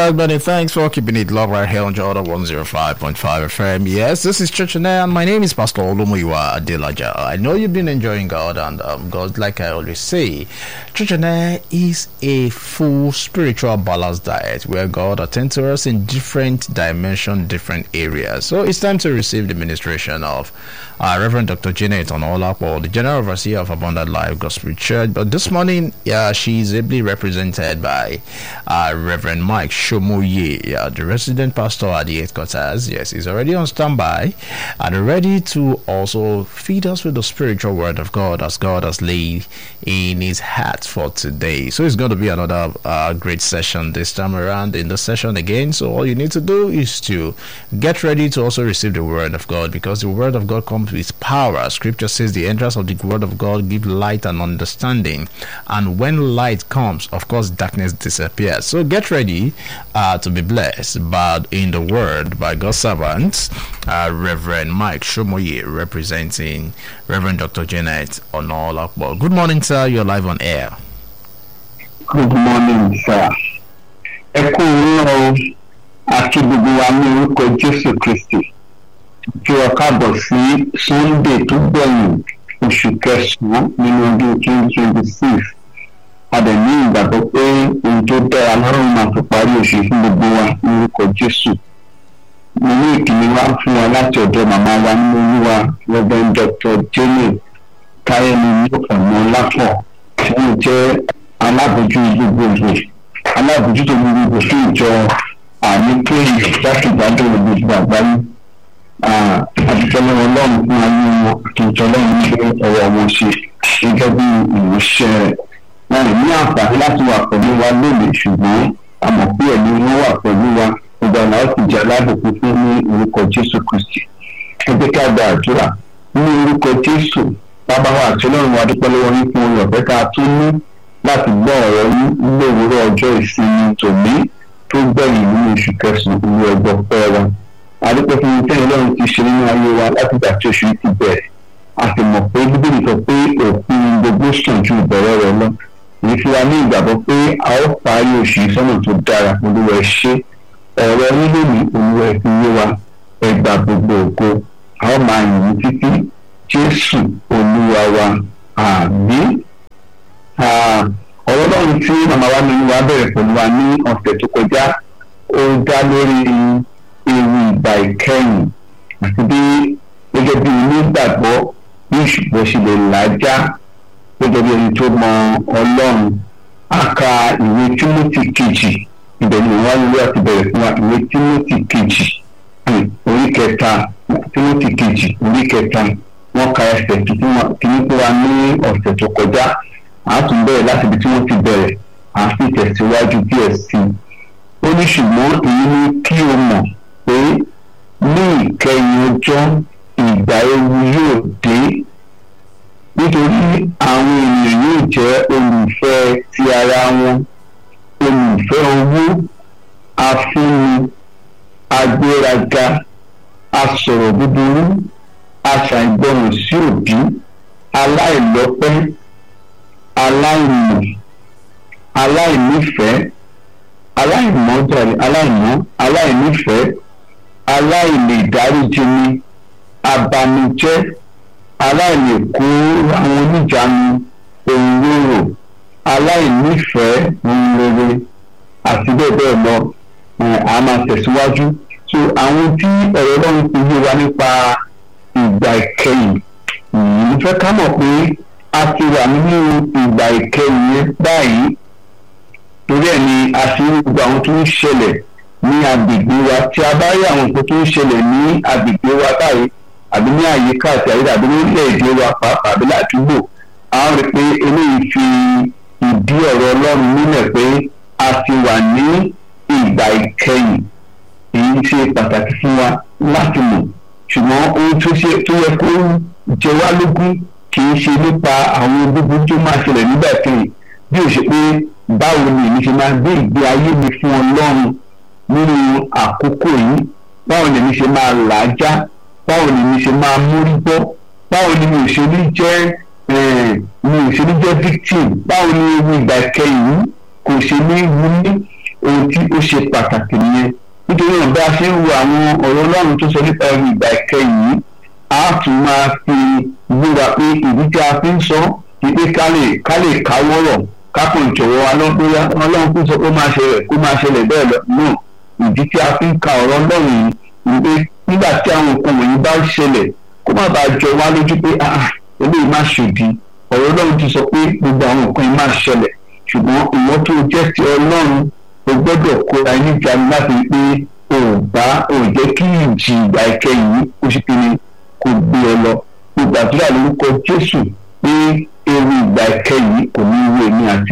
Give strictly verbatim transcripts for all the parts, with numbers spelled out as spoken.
right, many thanks for keeping it love right here on Jordan one oh five point five F M. Yes, this is Church and and my name is Pastor Olumuyiwa Adelaja. I know you've been enjoying God, and um, God, like I always say, Church and is a full spiritual balanced diet where God attends to us in different dimensions, different areas. So it's time to receive the ministration of uh, Reverend Doctor Janet Onolapo, the General Overseer of Abundant Life Gospel Church. But this morning, yeah, she is ably represented by uh, Reverend Mike Shomoye, uh, the resident pastor at the headquarters. Yes, he's already on standby and ready to also feed us with the spiritual word of God as God has laid in his heart for today. So it's going to be another uh, great session this time around in the session again. So all you need to do is to get ready to also receive the word of God, because the word of God comes with power. Scripture says the entrance of the word of God gives light and understanding, and when light comes, of course, darkness disappears. So get ready uh, to be blessed by in the word by God's servants, uh, Reverend Mike Shomoye, representing Reverend Doctor Janet Onolapo. Good morning, sir. You're live on air. Good morning, sir. Ẹ kú òwúrọ̀ àti gbogbo wa ní orúkọ Jésù Kristi. Kí o káàbọ̀ sí Sunday tó gbẹ̀yìn oṣù kẹsàn-án nínú ọdún twenty twenty-six. A dẹ̀ ní ìgbàgbọ́ pé ohun tó dára lọ́rùn máa fi parí oṣù fún gbogbo wa ní orúkọ Jésù. Mo ní ìkíni wá fún wa láti ọ̀dọ̀ màmá wa nínú Olúwa, Reverend Doctor Janet Káyẹ̀mí Onolapo, tí wọ́n jẹ́ alábòójú gbogbogbò alábòójútó gbogbogbò fún ìjọ àmì kéyì jákèjádò gbogbo àgbáyé. Àdìsẹ́lẹ̀ Ọlọ́run fún ayé wọn àti ìjọ Ọlọ́run ní ọ̀rọ̀ wọn ṣe gẹ́gẹ́ bí ìránṣẹ́ rẹ̀. Wọ́n ní àǹfààní láti wà pẹ̀lú wa lónìí, ṣùgbọ́n a mọ̀ pé ẹ̀mí wọn wà pẹ̀lú wa gbogbo àwọn láti jẹ́ alábòójútó fún ní orúkọ Jésù Kristi. Ẹ jẹ́ ká gba àdúrà ní orúkọ Jésù. Bàbá wa àti Ọlọ́run wa dúpẹ́ lọ́wọ́ yín fún oore ọ̀fẹ́ ká tún ní láti gbọ́ ọ̀rọ̀ yín ní òwúrọ̀ ọjọ́ ìsinmi tòní tó gbẹ̀yìn nínú oṣù kẹsàn-án ìlú ọgbọ̀n pẹ́ wa. Adúpẹ́ fún mi tẹ́yìn Ọlọ́run ti ṣe nínú ayé wa láti ìgbà tí oṣù yìí ti bẹ̀rẹ̀. A sì mọ̀ pé Bíbélì sọ pé òpin gbogbo sàn ju ìbẹ̀rẹ̀ rẹ̀ lọ. Èyí fi wa ní ìgbàgbọ́ pé a ó parí oṣù yìí sọ́nà tó dára. Olúwa ẹ ṣé. Ọ̀rọ̀ yín lónìí, Olúwa ẹ fi yé wa. Ẹ gbà gbogbo ògo. A ó máa yìn yín títí. Jésù Olúwa wa. Àmín. Ọ̀rọ̀ Ọlọ́run tí màmá wa nínú wa bẹ̀rẹ̀ pẹ̀lú wa ní ọ̀sẹ̀ tó kọjá, ó dá lórí ewu ìgbà ìkẹyìn àti bí gẹ́gẹ́ bí onígbàgbọ́ bí ìṣùpọ̀ ṣe lè làájá gẹ́gẹ́ bí ẹni tó mọ Ọlọ́run. A ka ìwé Tímótì kejì, ibẹ̀ ni wọ́n wá láti bẹ̀rẹ̀ fún wa. Ìwé Tímótì kejì orí kẹta, Tímótì kejì orí kẹta, wọ́n ka ẹsẹ̀ kìíní fún wa ní ọ̀sẹ̀ tó kọjá. A tún bẹ̀rẹ̀ láti ibi tí wọ́n ti bẹ̀rẹ̀, a sì tẹ̀síwájú díẹ̀ sí i. Ó ní ṣùgbọ́n èyí ni kí o mọ̀ pé ní ìkẹyìn ọjọ́ ìgbà ewu yóò dé, nítorí àwọn ènìyàn yóò jẹ́ olùfẹ́ ti ara wọn, olùfẹ́ owó, afúnni, agbéraga, asọ̀rọ̀ búburú, aṣàìgbọràn sí òbí, aláìlọ́pẹ́, aláìmọ̀, aláìnífẹ̀ẹ́, aláìmọ̀jàre, aláìmọ̀, aláìnífẹ̀ẹ́, aláìlèdáríjini, abanijẹ́, aláìlèkó àwọn oníjàánu ohun rorò, aláìnífẹ̀ẹ́ ohun rere àti bẹ́ẹ̀ bẹ́ẹ̀ lọ. A máa tẹ̀síwájú. So àwọn tí ọ̀rọ̀ Ọlọ́run fi yé wa nípa ìgbà ìkẹyìn, mo fẹ́ ká mọ̀ pé a ti wà nínú ìgbà ìkẹyìn yẹn báyìí. Torí ẹ̀ ni a fi ń gbogbo àwọn tó ń ṣẹlẹ̀ ní agbègbè wa. Tí a bá rí àwọn nǹkan tó ń ṣẹlẹ̀ ní agbègbè wa báyìí, àbí ní àyíká àti àyíká, àbí ní orílẹ̀-èdè wa pàápàá, àbí ládùúgbò, a rí pé eléyìí fi ìdí ọ̀rọ̀ Ọlọ́run múlẹ̀ pé a ti wà ní ìgbà ìkẹyìn. Èyí ṣe pàtàkì fún wa láti mọ̀. Ṣùgbọ́n ohun tó yẹ kó jẹ wá lógún kì í ṣe nípa àwọn gbogbo tó máa ṣẹlẹ̀ nígbà kẹyìn, bí ó ṣe pé báwo ni èmi ṣe máa gbé ìgbé ayé mi fún Ọlọ́run nínú àkókò yìí, báwo ni èmi ṣe máa làájá, báwo ni èmi ṣe máa mórí bọ́, báwo ni mi ò ṣe ní jẹ́ mi ò ṣe ní jẹ́ victim, báwo ni ewu ìgbà kẹyìn kò ṣe ní wú ní. ohun tí ó ṣe pàtàkì nìyẹn. Nítorí náà bí a ṣe ń wo àwọn ọ̀rọ̀ Ọlọ́run tó sọ nípa ẹrù ìgbà ìkẹyìn yìí, a tún máa fi gbéra pé ìdí tí a fi ń sọ ni pé ká lè ká lè káwọ́rọ̀ ká kò jọ̀wọ́ wa lọ́gbóyá Ọlọ́run kó sọ pé ó máa ṣẹlẹ̀ kó máa ṣẹlẹ̀ bẹ́ẹ̀ lọ náà. Ìdí tí a fi ń ka ọ̀rọ̀ Ọlọ́run yìí ni pé nígbà tí àwọn nǹkan wọ̀nyí bá ṣẹlẹ̀ kó má bàa jọ wá lójú pé ah eléyìí má ṣòdì. Ọ̀rọ̀ Ọlọ́run ti sọ pé gbogbo àwọn nǹkan yìí má ṣẹlẹ̀, ṣùgbọ́n ìwọ tó jẹ́ ti Ọlọ́run o gbọ́dọ̀ kóra ní ìjánu láti rí pé o ò bá o ò jẹ́ kí ìjì ìgbà ìkẹyìn ó ṣe kí ni kò gbé ọ lọ. Mo gbàdúrà lórúkọ Jésù pé ewu ìgbà ìkẹyìn kò ní wo èmi àti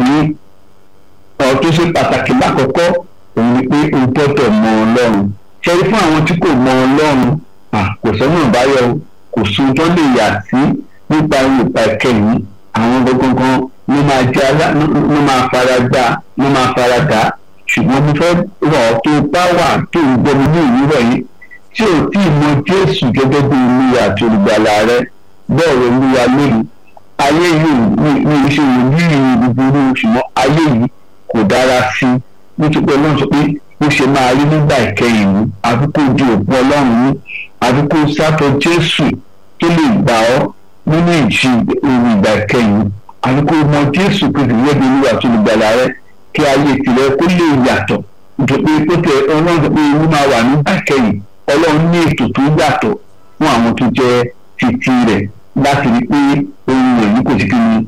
ọ̀rọ̀ tó ṣe pàtàkì lákọ̀ọ́kọ́ òun ni pé o gbọ́dọ̀ mọ Ọlọ́run. Ṣẹ́rí fún àwọn tí kò mọ Ọlọ́run kò sọ́nà báyọ̀ kò sóhun tó lè yà sí nípa ewu ìgbà ìkẹyìn. Àwọn gbọ̀ngàn ló máa jẹ́ ló máa fara gbá ló máa fara dà. Ṣùgbọ́n mo fẹ́ rọ̀ tó bá wà tó ń gbọ́ mi ní ìwúrọ̀ yìí tí ò tí ì mọ Jésù gẹ́gẹ́ bí Olúwa àti Olùgbàlà rẹ bẹ́ẹ̀ rẹ Olúwa lónìí. Ayé yìí ní ìṣe ìrírí búburú ṣùgbọ́n ayé yìí kò dára sí i nítorí Ọlọ́run sọ pé ó ṣe máa rí nígbà ìkẹyìn ní àdúgbò di òpó Ọlọ́run ní àdúgbò sátọ̀ Jésù tó lè gbà ọ́ nínú ìjì ewu ìgbà ìkẹyìn àdúgbò mọ Jésù Kristi gẹ́gẹ́ bí Olúwa àti Olùgbàlà rẹ kí ayé tirẹ̀ kó lè yàtọ̀ nítorí pé tẹ Ọlọ́run sọ pé ewu máa wà nígbà ìkẹyìn. Ọlọ́run ní ètò tó yàtọ̀ fún àwọn tó jẹ́ títí rẹ̀ láti rí pé ohun èyí kò sí kí ni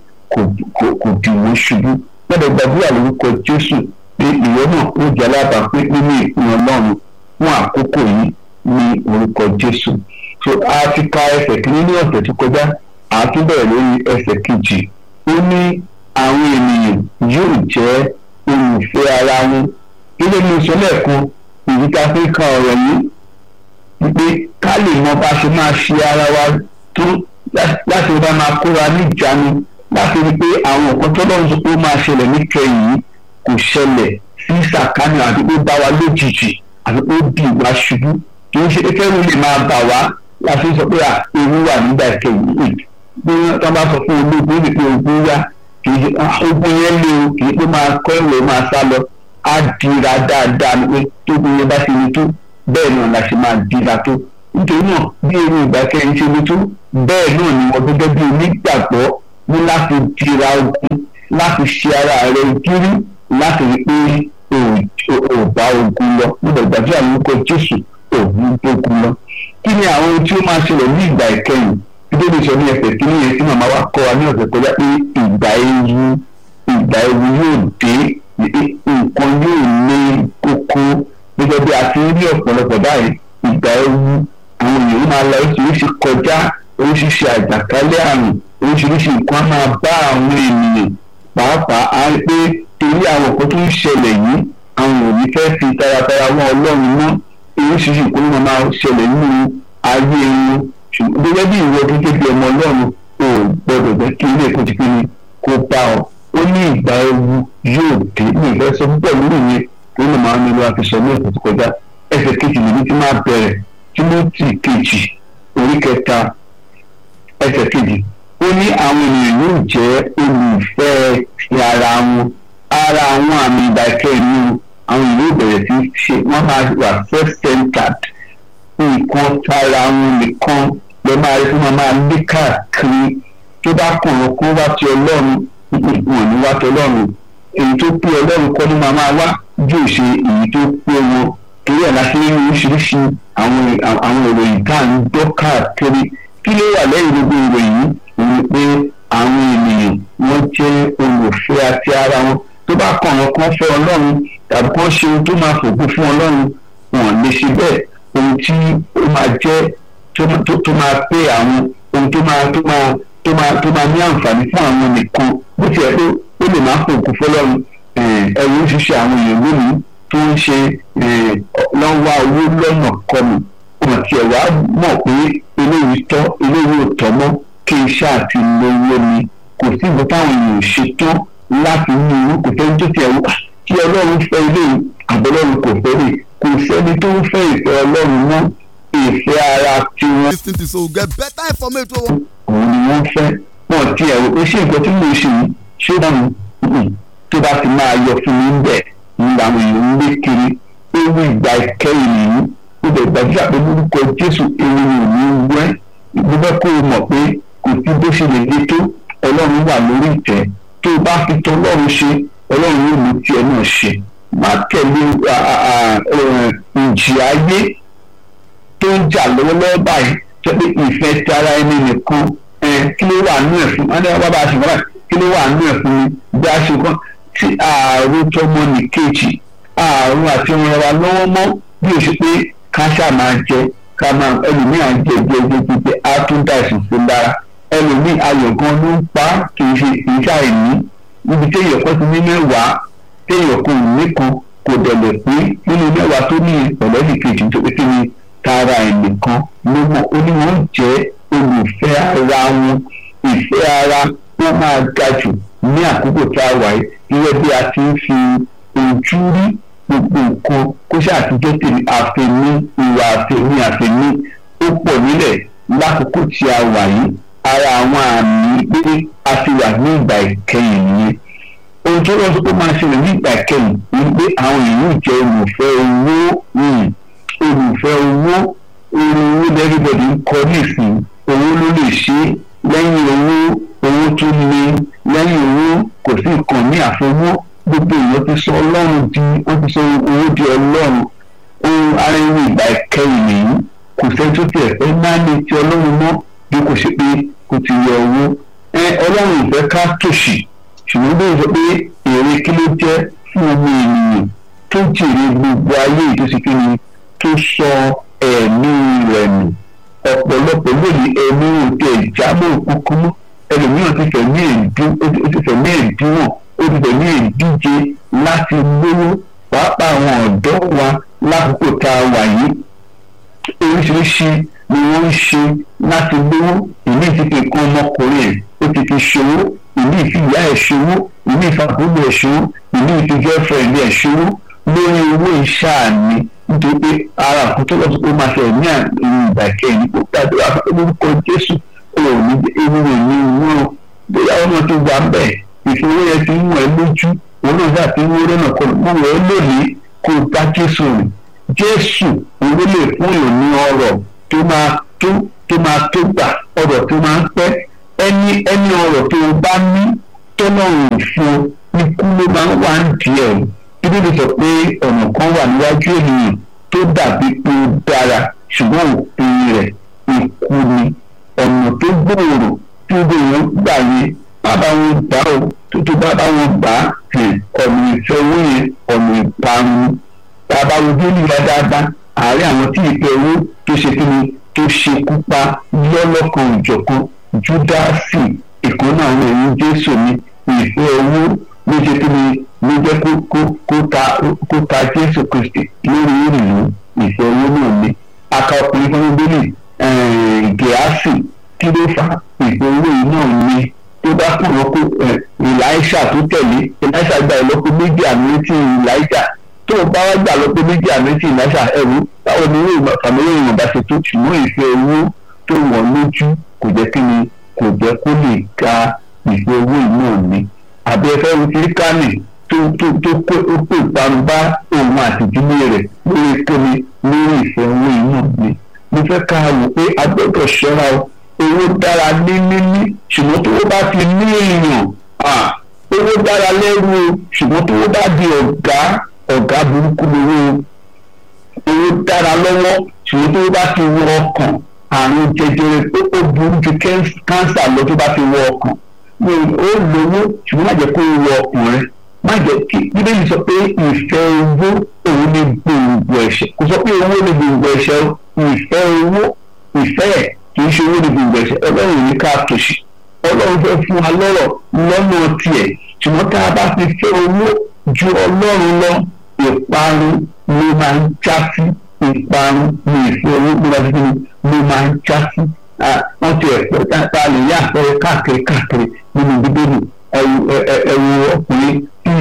kò dì wọ́n ṣubú. Lọ́dọ̀ gbàdúrà lórúkọ Jésù pé ìwọ náà ó jẹ́ alábàápín nínú ìpín Ọlọ́run fún àkókò yìí ní orúkọ Jésù. So a ti ka ẹsẹ̀ kìíní ní ọ̀sẹ̀ tó kọjá, a tún bẹ̀rẹ̀ lórí ẹsẹ̀ kejì. Ó ní àwọn ènìyàn yóò jẹ́ olùfẹ́ ara wọn. Ilé ní ìṣẹ̀lẹ̀ kan èyí tá a fi ka ọ̀rọ̀ yìí wípé ká lè mọ bá ṣe máa ṣe ara wa tó láti bá máa kóra ní ìjánu láti rí pé àwọn nǹkan tó lọ́run sọ pé ó máa ṣẹlẹ̀ níkẹyìn yìí kò ṣẹlẹ̀ sí sàkánì àti pé bá wa lójijì àti pé ó di ìwà ṣubú. Kì í ṣe pé kẹ́rù lè máa bà wá láti sọ pé ewu wà nígbà ìkẹyìn yìí. Bí wọ́n bá sọ fún olóògbé ní pé ogun yá kì í ṣe ogun yẹn lé o kì í pé máa kọ́ ẹ̀rọ máa sá lọ á dira dáadáa ní pé tógun yẹn bá ṣe ní tó bẹ́ẹ̀ náà la ṣe máa dira tó. Nítorí náà bí ewu ìgbà kẹyìn ṣe ní tó bẹ́ẹ̀ náà ni wọ́n gẹ́gẹ́ bí onígbàgbọ́ ní láti dira ogun láti ṣe ara rẹ̀ gírí láti rí pé ò bá ogun lọ. Nígbà gbàdúrà lórúkọ Jésù òun gbógun lọ. Kí ni àwọn ohun tí ó máa ṣẹlẹ̀ ní ìgbà ìkẹyìn? Bíbélì sọ ní ẹsẹ̀ kìíní yẹn tí màmá wa kọ́ wa ní ọ̀sẹ̀ kọjá pé ìgbà ewu ìgbà ewu yóò dé nǹkan yóò lé kókó gẹ́gẹ́ bí a ti rí ọ̀pọ̀lọpọ̀ báyìí. Ìgbà ewu àwọn èèyàn máa lọ oríṣiríṣi kọjá oríṣiríṣi àjàkálẹ̀ àrùn oríṣiríṣi nǹkan máa bá àwọn ènìyàn pàápàá á rí pé torí àwọn nǹkan tó ń ṣẹlẹ̀ yìí àwọn òbí fẹ́ fi taratara wọn Ọlọ́run mọ́ oríṣiríṣi nǹkan máa ṣẹlẹ̀ nínú ayé wọn. Ṣùgbọ́n gẹ́gẹ́ bí ìwọ tó jẹ́ bí ọmọ Ọlọ́run ò gbọ́dọ̀ jẹ́ kí ilé ẹ̀kọ́ ti pín ní kó bá ọ. Ó ní ìgbà ewu yóò dé ní ìfẹ́ sọ púpọ̀ lórí ìyẹn tó lè máa ń nílò àfisọ ní ẹ̀kọ́ tó kọjá. Ẹsẹ̀ kejì nìyí ti máa bẹ̀rẹ̀ Tímótì kejì orí kẹta ẹsẹ̀ kejì. Ó ní àwọn ènìyàn yóò jẹ́ olùfẹ́ ti ara wọn. Ara àwọn àmì ìgbà ìkẹyìn àwọn ìlú bẹ̀rẹ̀ sí ṣe wọ́n máa wà self-centered. Nǹkan tara wọn nìkan lè máa rí fún wọn máa lé káàkiri. Tó bá kàn wọn kó wá ti Ọlọ́run wọn ní wá ti Ọlọ́run. Èyí tó pé Ọlọ́run kọ́ ni máa máa wá yóò ṣe èyí tó pé wọn. Torí ẹ̀ láti ní oríṣiríṣi àwọn ìròyìn tá à ń gbọ́ káàkiri. Kí ló wà lẹ́yìn gbogbo ìròyìn yìí? Òun pé àwọn ènìyàn wọ́n jẹ́ olùfẹ́ àti ara wọn. Tó bá kàn wọn kán fẹ́ Ọlọ́run tàbí kán ṣe ohun tó máa fògo fún Ọlọ́run wọn lè ṣe bẹ́ẹ̀. Ohun tí ó máa jẹ́ tó máa pé àwọn ohun tó máa tó máa tó máa tó máa ní àǹfààní fún àwọn nìkan bó ti ẹ̀ pé ó lè máa fògo fọlọ́run. Ẹ̀rù ń ṣiṣẹ́ àwọn èèyàn lónìí tó ń ṣe lọ́wọ́ owó lọ́nà kọlù wọn ti ẹ̀ wá mọ̀ pé eléyìí tọ́ eléyìí ò tọ́ mọ́ kí iṣẹ́ àti lówó ni kò sí ìgbà táwọn èèyàn ṣe tán láti ní irú kò fẹ́ tó ti ẹ̀wọ́ kí Ọlọ́run fẹ́ ilé àbọ̀lọ́run kò fẹ́ lè kò sẹ́ni tó ń fẹ́ ìfẹ́ Ọlọ́run mọ́ ìfẹ́ ara tí wọ́n. Listen to so get better information. Òun ni wọ́n fẹ́ wọn ti ẹ̀wọ́ pé ṣé nǹkan tí mo ṣe yìí ṣé dáhùn tó bá ti máa yọ fún mi bẹ̀ nígbà làwọn èèyàn ń lé kiri ewu ìgbà ìkẹyìn nìyí ó lè gbàdúrà pé lórúkọ Jésù ewu ò ní wẹ́ ìgbẹ́ kó o mọ̀ pé kò sí bó ṣe lè dé tó Ọlọ́run wà lórí ìtẹ́ tó o bá fi tọ́ Ọlọ́run ṣe Ọlọ́run yóò mú tiẹ̀ náà ṣe má tẹ̀lé ìjì ayé tó ń jà lọ́wọ́lọ́wọ́ báyìí tó pé ìfẹ́ ti ara ẹni nìkan kí ló wà nú ẹ̀ fún wọn ní wọn bá ṣe wọn báyìí kí ló wà nú ẹ̀ fún mi bí a ṣe kàn tí ààrùn tọmọ nìkejì ààrùn àti ọmọ wa lọ́wọ́ mọ́ bí o ṣe pé ká ṣáà máa jẹ ká máa ẹlòmíà jẹ jẹ jẹ jẹ á tún dá ìsìn sí lára ẹlòmíì ayọ̀ gan ló ń pa kì í ṣe kì í ṣàìní níbi téèyàn kọ́ ti ní mẹ́wàá téèyàn kò ní kan kò dẹ̀lẹ̀ pé nínú mẹ́wàá tó ní ọ̀lẹ́dì kejì tó pé kí ni tara ẹnìkan ló mọ̀ ó ní wọ́n jẹ́ olùfẹ́ ara wọn ìfẹ́ ara wọn máa ga jù ní àkókò tá a wà yìí gẹ́gẹ́ bí a ti ń fi ojú rí gbogbo nǹkan kó ṣàtijọ́ tèmi àfẹ́mí ìwà àfẹ́mí àfẹ́mí ó pọ̀ nílẹ̀ lákòókò tí a wà yìí ara àwọn àmì pé a ti wà ní ìgbà ìkẹyìn nìyẹn ohun tó lọ́sọ pé máa ṣẹlẹ̀ ní ìgbà ìkẹyìn ni pé àwọn èèyàn jẹ́ olùfẹ́ owó olùfẹ́ owó orí owó lẹ́rìbọ̀dì ń kọ́ nísìn owó ló lè ṣe lẹ́yìn owó owó tó le lẹ́yìn owó kò sí nǹkan ní àfọwọ́ gbogbo èèyàn ti sọ ọlọ́run di wọ́n ti sọ owó di ọlọ́run ohun ara ẹni ìgbà ìkẹyìn nìyí kò sẹ́ni tó tiẹ̀ fẹ́ máa lè ti ọlọ́run mọ́ bí kò ṣe pé kò ti yọ owó ẹ ọlọ́run ìfẹ́ ká tòṣì ṣùgbọ́n bí ó sọ pé èrè kí ló jẹ́ fún ọmọ ènìyàn tó jèrè gbogbo ayé ìtòsíkiri tó sọ ẹ̀mí rẹ̀ nù ọ̀pọ̀lọpọ̀ lónìí ẹ̀mí òde ìjábọ̀ òkúkú mọ́ ẹlòmíràn ti fẹ̀mí èdínwọ̀n ó ti fẹ̀mí èdíje láti lówó pàápàá àwọn ọ̀dọ́ wa lákòókò tá a wà yìí oríṣiríṣi ni wọ́n ń ṣe láti lówó ìlú ìtìkì kan ọmọkùnrin ẹ̀ ó ti fi ṣòwò ìlú ìfìyà ẹ̀ ṣòwò ìlú ìfàkúndé ẹ̀ ṣòwò ìlú ìfìjọ́fẹ̀ẹ́lì ẹ̀ ṣòwò lórí owó ìṣáàní nítorí pé ara àkókò tó lọ́sọ̀ pé máa ṣe ẹ̀mí àìní ìgbà kẹ́yìn kó gbàdúrà lórúkọ Jésù òun ní ewu rẹ̀ ní ìwúrọ̀ bóyá ọmọ tó gbà ń bẹ̀ ìfowó yẹn ti ń wọ̀ ẹ́ lójú òun náà dà tí wọ́n rẹ́nà kọ́ mọ́ wọ́n lónìí kó bá Jésù rìn Jésù òun ló lè fún èèyàn ní ọrọ̀ tó máa tó tó máa tó gbà ọrọ̀ tó máa ń pẹ́ ẹni ẹni ọrọ̀ tó bá ní tọ́lọ́run fún ikú ló máa ń wà ń díẹ̀ bíbélì sọ pé ọ̀nà kan wà níwájú ènìyàn tó dàbí pé ó dára ṣùgbọ́n òpin rẹ̀ ikú ni ọ̀nà tó gbòòrò tí ó gbòòrò gbà yẹn má bá wọn gbà ó tó tó bá bá wọn gbà á ọ̀nà ìfẹ́ owó yẹn ọ̀nà ìparun bàbá ojú ìlú dáadáa àárẹ̀ àwọn tí ìfẹ́ owó tó ṣe kí ni tó ṣekú pa lọ́lọ́kan ìjọ̀kan Júdásì ìkànnà àwọn èèyàn Jésù ní ìfẹ́ owó ló ṣe kí ni ló jẹ́ kó kó kó ta kó ta Jésù Kristi lórí ìlú ìfẹ́ owó náà ni aka ọkùnrin kan gbélé Gẹ̀ásì kí ló fà ìfẹ́ owó yìí náà ni tó bá kàn wọ́n kó Èláíṣà tó tẹ̀lé Èláíṣà gba ìlọ́po méjì àmì tí Èláíṣà tó o bá wá gbà lọ́pọ̀ méjì àmì tí Èláíṣà ẹ̀rú báwo ni owó ìfàmìlẹ́ ìwọ̀n bá ṣe tó ṣùgbọ́n ìfẹ́ owó tó wọ̀n lójú kò jẹ́ kí ni kò jẹ́ kó lè ka ìfẹ́ owó yìí náà ni àbí ẹfẹ́ wo ti kánì tó tó tó kó ó pè ìparun bá òun àti ìdílé rẹ̀ lórí kíni lórí ìfẹ́ owó yìí náà ni mo fẹ́ ká wò pé a gbọ́dọ̀ ṣọ́ra o owó dára ní níní ṣùgbọ́n tó bá ti ní èèyàn owó dára lẹ́rú o ṣùgbọ́n tó bá di ọ̀gá ọ̀gá burúkú lówó owó dára lọ́wọ́ ṣùgbọ́n tó bá ti wọ ọkàn àrùn jẹjẹrẹ pé ó burú ju kánsà lọ tó bá ti wọ ọkàn ó lówó ṣùgbọ́n má jẹ́ kó wọ ọkàn rẹ má jẹ́ kí bíbélì sọ pé ìfẹ́ owó òun ní gbòǹgbò ẹ̀ṣẹ̀ kò sọ pé owó ní gbòǹgbò ẹ̀ṣẹ̀ ìfẹ́ owó ìfẹ́ ẹ̀ kì í ṣe owó ní gbòǹgbò ẹ̀ṣẹ̀ ọlọ́run ní ká tòṣì ọlọ́run fẹ́ fún wa lọ́rọ̀ lọ́nà tiẹ̀ ṣùgbọ́n tá a bá ti fẹ́ owó ju ọlọ́run lọ ìparun ló máa ń já sí ìparun ní ìfẹ́ owó ló máa ń já ló máa ń já sí wọ́n ti ẹ̀pẹ́ tá a lè yá àpẹẹrẹ káàkiri káàkiri nínú bíbélì ẹ̀wù ọkùnrin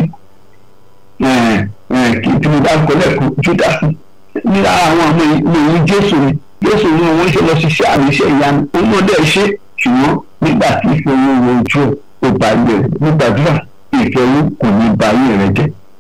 tí tí mo bá ń kọ́ lẹ́kọ̀ọ́ Júdásì ní àwọn ọmọ ìlú Jésù ni Jésù ni wọ́n ṣe lọ ṣiṣẹ́ àmì iṣẹ́ ìyanu òun náà dẹ̀ ṣe ṣùgbọ́n nígbà tí ìfẹ́ owó wo ojú ò bá yẹ rẹ̀ nígbàdúrà ìfẹ́ owó kò ní ba ayé rẹ̀ jẹ́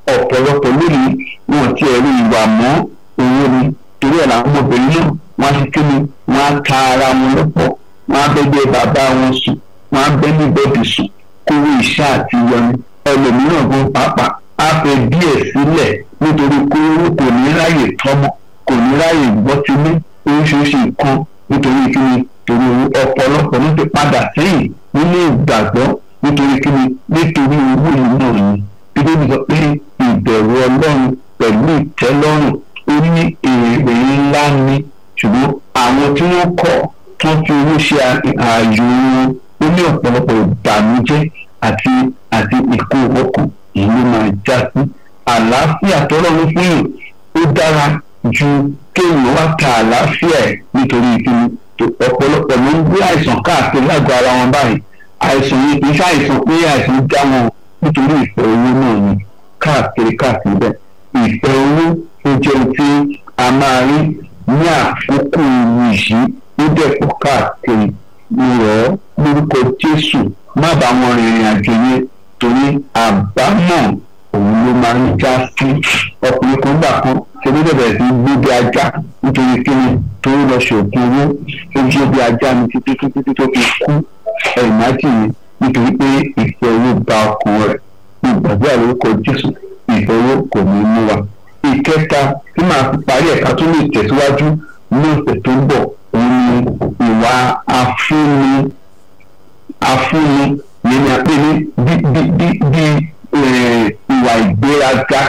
ọ̀pọ̀lọpọ̀ lónìí wọn ti ẹ̀rí ìwà mọ́ owó ni torí ẹ̀ làwọn ọmọbìnrin náà wọ́n á ti kí ni wọ́n á ta ara wọn lọ́pọ̀ wọ́n á bẹ́gbẹ́ bàbá wọn sùn wọ́n á bẹ́ ní bọ́ọ̀dù sùn kówó iṣẹ́ àti yọni ẹlòmíràn gan pàápàá á fẹ́ díẹ̀ sílẹ̀ nítorí kówó kò ní ráyè tọ́mọ kò ní ráyè gbọ́tílé oríṣiríṣi nǹkan nítorí kí ni torí ọ̀pọ̀lọpọ̀ ló ti padà sẹ́yìn nínú ìgbàgbọ́ nítorí kí ni nítorí owó yìí náà ni bíbélì sọ pé ìbẹ̀rù ọlọ́run pẹ̀lú ìtẹ́lọ́rùn ó ní èrè ńlá ni ṣùgbọ́n àwọn tí wọ́n kọ̀ tó fi owó ṣe ààyò wọn ó ní ọ̀pọ̀lọpọ̀ ìbànújẹ́ àti àti ìkó ọkàn èyí ló máa já sí àlàáfíà tọ́lọ́run fún yìí ó dára ju kéèyàn wá ta àlàáfíà ẹ̀ nítorí ìpinnu ọ̀pọ̀lọpọ̀ ló ń gbé àìsàn káàkiri lágọ̀ọ́ ara wọn báyìí àìsàn yìí kì í ṣàìsàn pé àìsàn já wọn nítorí ìfẹ́ owó náà ni káàkiri káàkiri bẹ́ẹ̀ ìfẹ́ owó ó jẹ́ ohun tí a máa rí ní àkókò yìí ó dẹ̀ pọ̀ káàkiri rọ̀ lórúkọ Jésù má bá wọn rìnrìn àjò yẹn torí àbámọ̀ òun ló máa ń já sí ọkùnrin kan gbà kan ṣe ló bẹ̀rẹ̀ sí gbé bí ajá nítorí kíni tó lọ ṣògùn owó ó gbé bí ajá ní títí títí tó fi kú ẹ̀yìnmájì ni nítorí pé ìfẹ́ owó ba ọkàn rẹ̀ ìgbàgbọ́ àlórúkọ Jésù ìfẹ́ owó kò ní mú wa. ìkẹta tí màá fi parí ẹ̀ka tó lè tẹ̀síwájú ní ọ̀sẹ̀ tó ń bọ̀ òun ni ìwà afúnni afúnni yẹn ni a pè ní bí bí bí bí ìwà ìgbéraga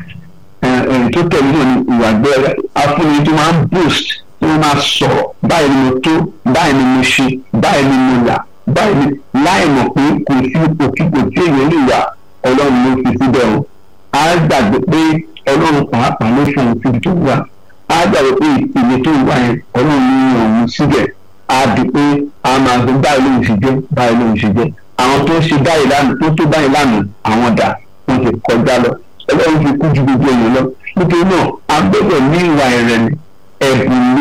tó tẹ̀lé náà ni ìwà ìgbéraga afúnni tó máa ń boost tó máa sọ̀rọ̀ báyìí ni mo tó báyìí ni mo ṣe báyìí ni mo là báyìí ni láì mọ̀ pé kò sí òkìkò tí èèyàn lè wà ọlọ́run ló fi síbẹ̀ o á gbàgbé pé ọlọ́run pàápàá ló fi ohun síbi tó wà á gbàgbé pé ìpele tó wà yẹn ọlọ́run ló yan òun síbẹ̀ á di pé a máa gbé báyìí lóun ṣe jẹ́ báyìí lóun ṣe jẹ́ àwọn tó ń ṣe báyìí lánàá tó tó báyìí lánàá àwọn dà wọ́n ti kọjá lọ ọlọ́run fi kú ju gbogbo èèyàn lọ nítorí náà a gbọ́dọ̀ ní ìwà ìrẹ̀lẹ̀ ẹ̀bùn